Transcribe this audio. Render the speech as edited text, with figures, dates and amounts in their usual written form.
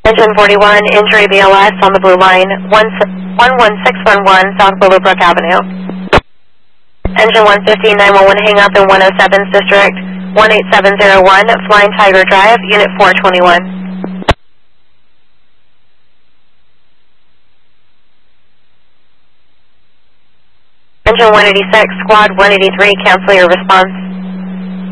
Engine 41, injury BLS on the blue line, 11611 South Willowbrook Avenue. Engine 150, 911 hang up in 107's District, 18701, Flying Tiger Drive, Unit 421. Engine 186, Squad 183, cancel your response.